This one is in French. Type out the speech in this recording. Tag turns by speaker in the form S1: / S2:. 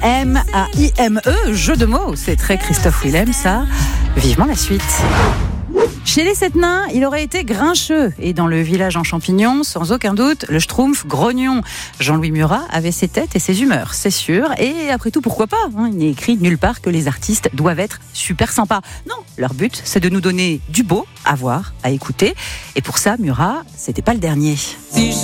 S1: M-A-I-M-E, jeu de mots. C'est très Christophe Willem, ça. Vivement la suite. Chez les 7 nains, il aurait été grincheux. Et dans le village en champignons, sans aucun doute, le schtroumpf grognon. Jean-Louis Murat avait ses têtes et ses humeurs, c'est sûr. Et après tout, pourquoi pas, Il n'est écrit nulle part que les artistes doivent être super sympas. Non, leur but, c'est de nous donner du beau à voir, à écouter. Et pour ça, Murat, c'était pas le dernier.